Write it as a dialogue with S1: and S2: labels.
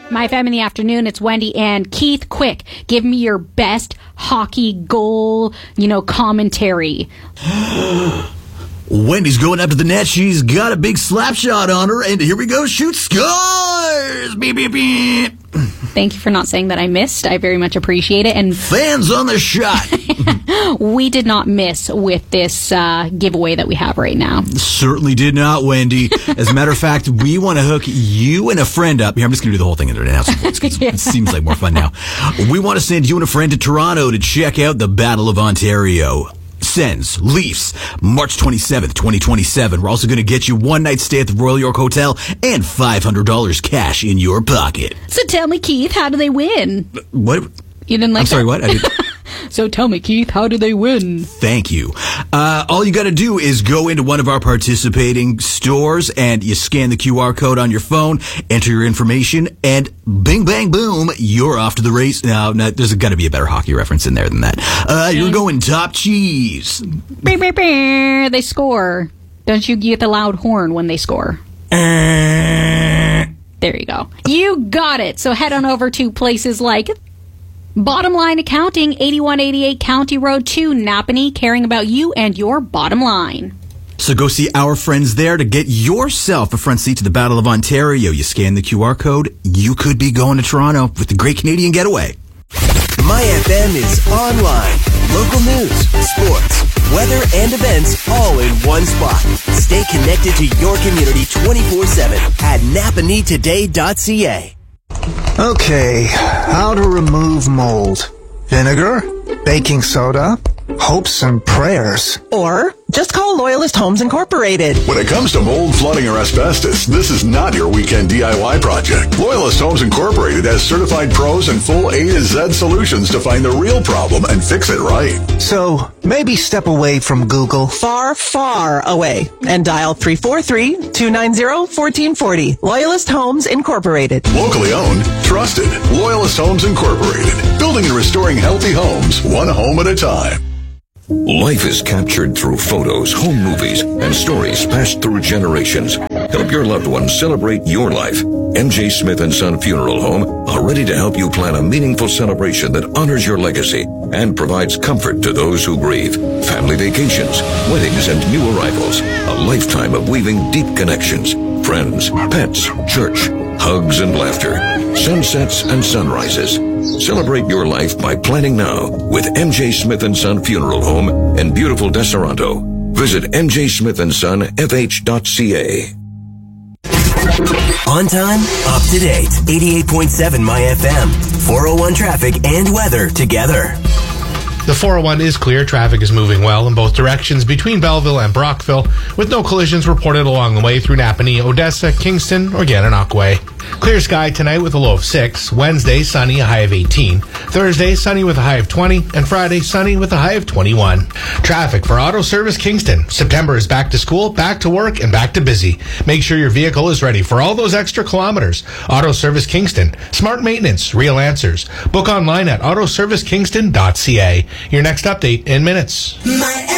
S1: My FM in the afternoon, it's Wendy and Keith. Quick, give me your best hockey goal, commentary.
S2: Wendy's going up to the net. She's got a big slap shot on her, and here we go. Shoot, scores! Beep, beep, beep.
S1: Thank you for not saying that I missed. I very much appreciate it. And
S2: fans on the shot.
S1: We did not miss with this giveaway that we have right now.
S2: Certainly did not, Wendy. As a matter of fact, we want to hook you and a friend up. Here, I'm just going to do the whole thing in there now. It seems like more fun now. We want to send you and a friend to Toronto to check out the Battle of Ontario. Sens, Leafs, March 27th, 2027. We're also going to get you one night stay at the Royal York Hotel and $500 cash in your pocket.
S1: So tell me, Keith, how do they win?
S2: What?
S1: You didn't like
S2: I'm sorry, what? I didn't.
S1: So tell me, Keith, how do they win?
S2: Thank you. All you got to do is go into one of our participating stores and you scan the QR code on your phone, enter your information, and bing, bang, boom, you're off to the race. Now, there's got to be a better hockey reference in there than that. You're going top cheese.
S1: Beep, beep, beep. They score. Don't you get the loud horn when they score? There you go. You got it. So head on over to places like Bottom Line Accounting, 8188 County Road 2, Napanee, caring about you and your bottom line.
S2: So go see our friends there to get yourself a front seat to the Battle of Ontario. You scan the QR code, you could be going to Toronto with the Great Canadian Getaway.
S3: My FM is online. Local news, sports, weather, and events all in one spot. Stay connected to your community 24/7 at napaneetoday.ca.
S4: Okay, how to remove mold. Vinegar, baking soda, hopes and prayers.
S5: Or just call Loyalist Homes Incorporated.
S6: When it comes to mold, flooding, or asbestos, this is not your weekend DIY project. Loyalist Homes Incorporated has certified pros and full A to Z solutions to find the real problem and fix it right.
S4: So, maybe step away from Google.
S5: Far, far away. And dial 343-290-1440. Loyalist Homes Incorporated.
S6: Locally owned, trusted. Loyalist Homes Incorporated. Building and restoring healthy homes, one home at a time.
S7: Life is captured through photos, home movies, and stories passed through generations. Help your loved ones celebrate your life. MJ Smith & Son Funeral Home are ready to help you plan a meaningful celebration that honors your legacy and provides comfort to those who grieve. Family vacations, weddings, and new arrivals. A lifetime of weaving deep connections. Friends, pets, church, hugs and laughter. Sunsets and sunrises. Celebrate your life by planning now with MJ Smith & Son Funeral Home in beautiful Deseronto. Visit mjsmithandsonfh.ca.
S3: On time, up to date. 88.7 My FM. 401 traffic and weather together.
S8: The 401 is clear. Traffic is moving well in both directions between Belleville and Brockville, with no collisions reported along the way through Napanee, Odessa, Kingston, or Gananoque. Clear sky tonight with a low of 6. Wednesday, sunny, a high of 18. Thursday, sunny with a high of 20. And Friday, sunny with a high of 21. Traffic for Auto Service Kingston. September is back to school, back to work, and back to busy. Make sure your vehicle is ready for all those extra kilometers. Auto Service Kingston. Smart maintenance, real answers. Book online at autoservicekingston.ca. Your next update in minutes.